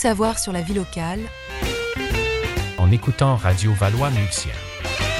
savoir sur la vie locale en écoutant Radio Valois-Multiens.